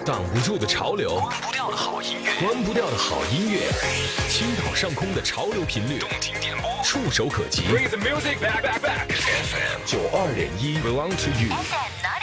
挡不住的潮流， 关不掉的好音乐， 关不掉的好音乐，青岛上空的潮流频率， 动听点播， 触手可及。 Bring the music back, back, back. FM 92.1 belong to you。 FM